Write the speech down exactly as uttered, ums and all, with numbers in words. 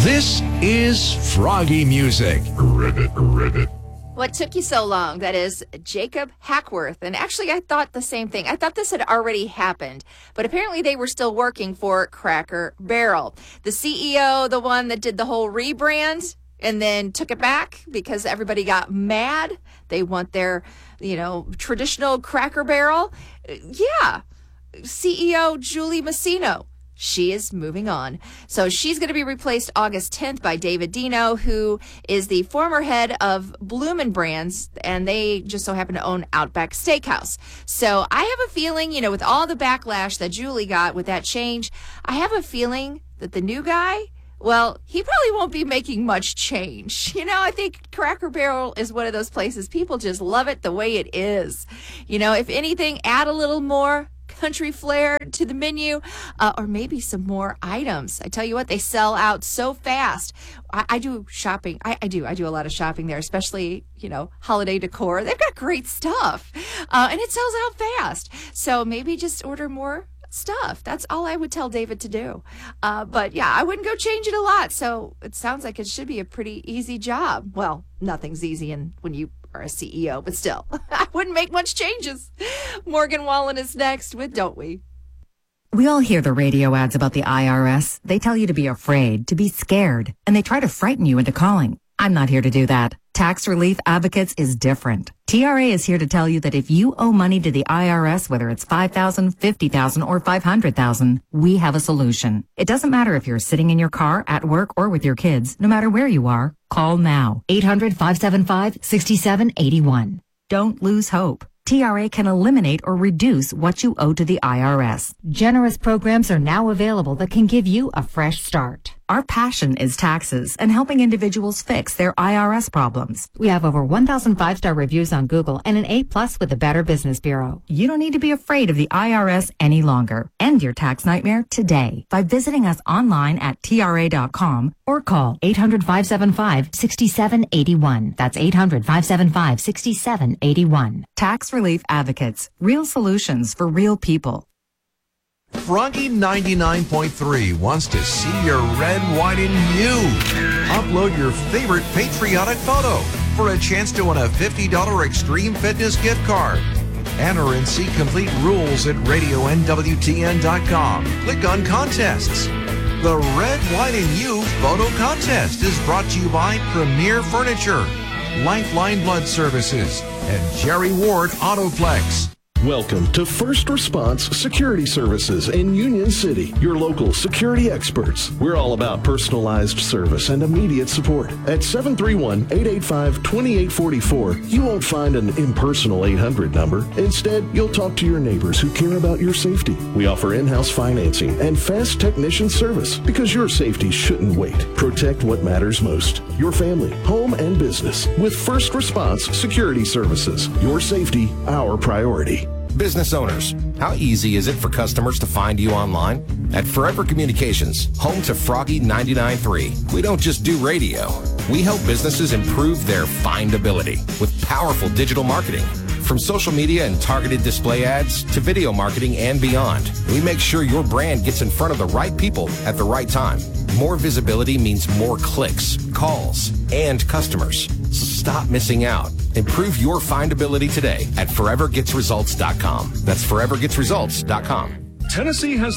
This is Froggy Music. Ribbit, ribbit. What took you so long? That is Jacob Hackworth. And actually, I thought the same thing. I thought this had already happened. But apparently they were still working for Cracker Barrel. The C E O, the one that did the whole rebrand and then took it back because everybody got mad. They want their, you know, traditional Cracker Barrel. Yeah. C E O Julie Masino. She is moving on. So she's going to be replaced August tenth by David Dino, who is the former head of Bloomin' Brands, and they just so happen to own Outback Steakhouse. So I have a feeling, you know, with all the backlash that Julie got with that change, I have a feeling that the new guy, well, he probably won't be making much change. You know, I think Cracker Barrel is one of those places people just love it the way it is. You know, if anything, add a little more country flair to the menu, uh, or maybe some more items. I tell you what, they sell out so fast. I, I do shopping. I, I do. I do a lot of shopping there, especially, you know, holiday decor. They've got great stuff, uh, and it sells out fast. So maybe just order more stuff. That's all I would tell David to do. Uh, but yeah, I wouldn't go change it a lot. So it sounds like it should be a pretty easy job. Well, nothing's easy in, when you are a C E O, but still, I wouldn't make much changes. Morgan Wallen is next with Don't We? We all hear the radio ads about the I R S. They tell you to be afraid, to be scared, and they try to frighten you into calling. I'm not here to do that. Tax Relief Advocates is different. T R A is here to tell you that if you owe money to the I R S, whether it's five thousand dollars, fifty thousand dollars, or five hundred thousand dollars, we have a solution. It doesn't matter if you're sitting in your car, at work, or with your kids. No matter where you are, call now. eight hundred, five seven five, six seven eight one. Don't lose hope. T R A can eliminate or reduce what you owe to the I R S. Generous programs are now available that can give you a fresh start. Our passion is taxes and helping individuals fix their I R S problems. We have over one thousand five-star reviews on Google and an A plus with the Better Business Bureau. You don't need to be afraid of the I R S any longer. End your tax nightmare today by visiting us online at T R A dot com or call eight hundred, five seven five, six seven eight one. That's eight hundred, five seven five, six seven eight one. Tax Relief Advocates. Real solutions for real people. Froggy ninety-nine point three wants to see your red, white, and you. Upload your favorite patriotic photo for a chance to win a fifty dollars Extreme Fitness gift card. Enter and see complete rules at radio N W T N dot com. Click on Contests. The Red, White, and You Photo Contest is brought to you by Premier Furniture, Lifeline Blood Services, and Jerry Ward Autoplex. Welcome to First Response Security Services in Union City, your local security experts. We're all about personalized service and immediate support. At seven three one, eight eight five, two eight four four, you won't find an impersonal eight hundred number. Instead, you'll talk to your neighbors who care about your safety. We offer in-house financing and fast technician service because your safety shouldn't wait. Protect what matters most, your family, home, and business with First Response Security Services. Your safety, our priority. Business owners, how easy is it for customers to find you online? At Forever Communications, home to Froggy ninety-nine point three, we don't just do radio. We help businesses improve their findability with powerful digital marketing. From social media and targeted display ads to video marketing and beyond, we make sure your brand gets in front of the right people at the right time. More visibility means more clicks, calls, and customers. So stop missing out. Improve your findability today at forever gets results dot com. That's forever gets results dot com. Tennessee has